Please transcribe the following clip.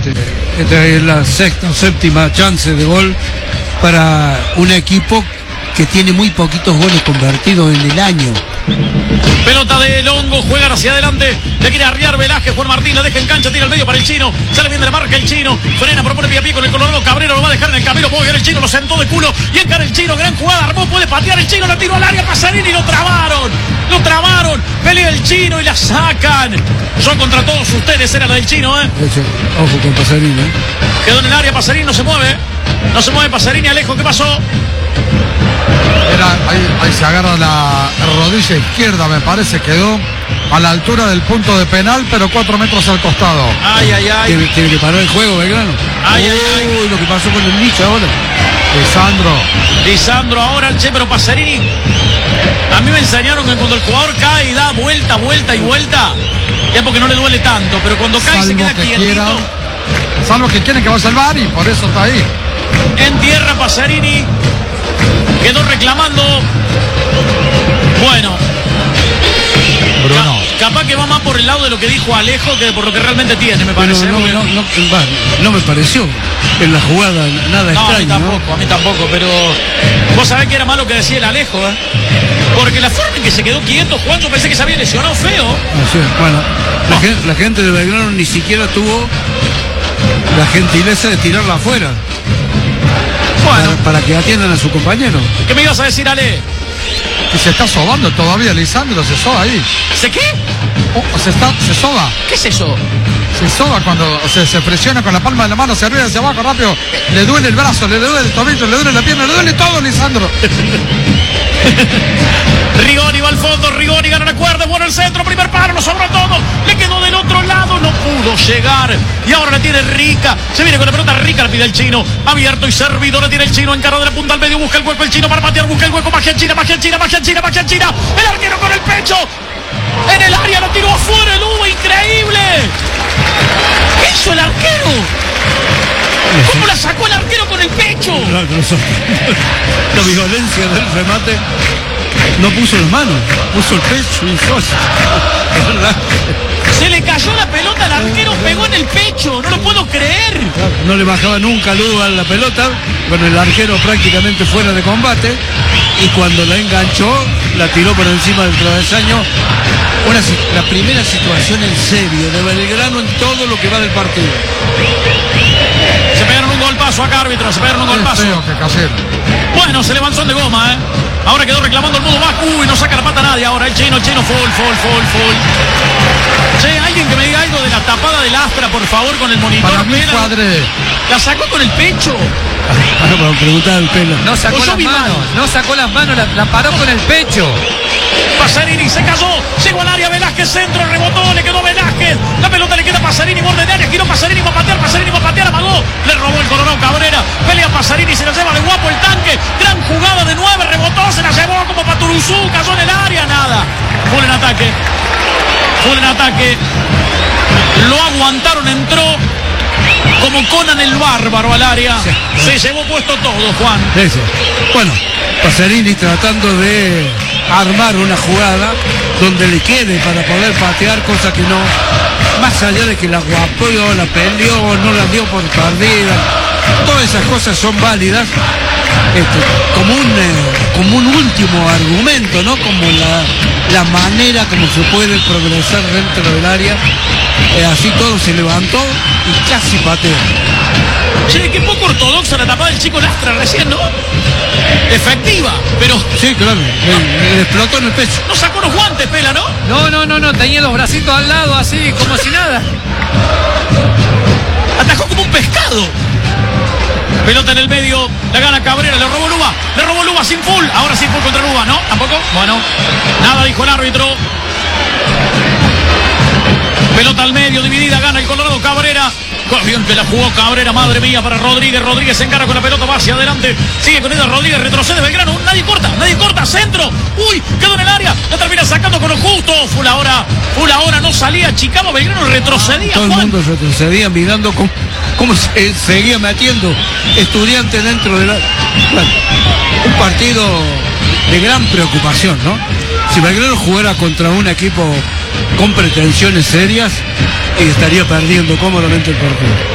Esta es la sexta o séptima chance de gol para un equipo que tiene muy poquitos goles convertidos en el año. Pelota de Longo, juegan hacia adelante, le quiere arriar Velázquez, Juan Martín la deja en cancha, tira al medio para el chino, sale bien de la marca el chino, frena, propone pie a pie con el Colorado, Cabrera lo va a dejar en el camino, puede el chino, lo sentó de culo y encara el chino, gran jugada, armó, puede patear el chino, la tiró al área, Pasarini, lo trabaron, pelea el chino y la sacan. Son contra todos ustedes, era la del chino, Ojo con Pasarini, Quedó en el área, Pasarini no se mueve Pasarini, Alejo, ¿qué pasó? Ahí se agarra la rodilla izquierda, me parece, quedó a la altura del punto de penal, pero 4 metros al costado. Ay. Tiene que parar el juego, Belgrano. Ay. Lo que pasó con el Nicho ahora. Lisandro ahora, pero Pasarini. A mí me enseñaron que cuando el jugador cae y da vuelta, es porque no le duele tanto, pero cuando cae se queda quietito. Salvo que quieren que vaya al VAR y por eso está ahí. En tierra Pasarini. Quedó reclamando. Bueno. Bruno. Capaz que va más por el lado de lo que dijo Alejo que por lo que realmente tiene, me parece. No me pareció en la jugada nada extraño. A mí tampoco, pero vos sabés que era malo que decía el Alejo, porque la forma en que se quedó quieto, Juan, yo pensé que se había lesionado feo. Así es. Bueno, la gente de Belgrano ni siquiera tuvo la gentileza de tirarla afuera. Bueno, para que atiendan a su compañero. ¿Qué me ibas a decir, Ale? Que se está sobando todavía, Lisandro, se soba ahí. ¿Se qué? Se soba. ¿Qué es eso? Se soba cuando se presiona con la palma de la mano hacia arriba y hacia abajo rápido. Le duele el brazo, le duele el tobillo, le duele la pierna, le duele todo, Lisandro. Rigoni va al fondo, Rigoni gana la cuerda, bueno el centro, primer paro, lo sobró todo, le quedó del otro lado, no pudo llegar, y ahora la tiene Rica, se viene con la pelota Rica, la pide el chino, abierto y servido, la tiene el chino, encarado de la punta al medio, busca el hueco el chino para patear, busca el hueco, magia china, el arquero con el pecho, en el área, la tiró afuera el Uva, increíble, ¿qué hizo el arquero? ¿Cómo la sacó el arquero con el pecho? La violencia del remate. No puso las manos, puso el pecho y se le cayó la pelota al arquero, pegó en el pecho, no lo puedo creer. No le bajaba nunca Ludo a la pelota, con el arquero prácticamente fuera de combate, y cuando la enganchó, la tiró por encima del travesaño. La primera situación en serio de Belgrano en todo lo que va del partido. Se pegaron un golpazo acá, árbitro, se pegaron un golpazo. Bueno, se levantó de goma, Ahora quedó reclamando el modo bajo. Uy, no saca la pata nadie ahora. El chino, full. Che, alguien que me diga algo de la tapada del Astra, por favor, con el monitor. Para mí, Padre. La sacó con el pecho. Para preguntar al pelo. No sacó las manos, la paró con el pecho. Pasarini se cayó, llegó al área, Velázquez centro, rebotó, le quedó Velázquez, la pelota le queda a Pasarini, borde de área, giró Pasarini va a patear, amagó, le robó el Colorado Cabrera, pelea Pasarini, se la lleva de guapo el tanque, gran jugada de 9, rebotó, se la llevó como Paturuzú, cayó en el área, nada, full en ataque, lo aguantaron, entró como Conan el Bárbaro al área, se llevó puesto todo, Juan. Sí. Bueno, Pasarini tratando de armar una jugada donde le quede para poder patear, cosa que no, más allá de que la guapeó, la peleó, no la dio por perdida, todas esas cosas son válidas, como un último argumento, ¿no? Como la manera como se puede progresar dentro del área. Así todo se levantó y casi pateó. Che, qué poco ortodoxa la tapada del chico Lastra recién, ¿no? Efectiva, pero... Sí, claro, le explotó en el pecho. No sacó los guantes, Pela, ¿no? No, tenía los bracitos al lado, así, como si nada. Atajó como un pescado. Pelota en el medio, la gana Cabrera, le robó Luba sin full, ahora sin full contra Luba, ¿no? ¿Tampoco? Bueno, nada dijo el árbitro. Pelota al medio, dividida, gana el Colorado Cabrera. Bien que la jugó Cabrera, madre mía, para Rodríguez. Rodríguez se encara con la pelota, va hacia adelante. Sigue con ella Rodríguez, retrocede Belgrano. Nadie corta, centro. Uy, quedó en el área. La termina sacando con lo justo. Full ahora, no salía. Chicago, Belgrano retrocedía. Todo el mundo retrocedía mirando cómo se seguía metiendo Estudiantes dentro de un partido de gran preocupación, ¿no? Si Belgrano jugara contra un equipo con pretensiones serias, estaría perdiendo cómodamente el partido.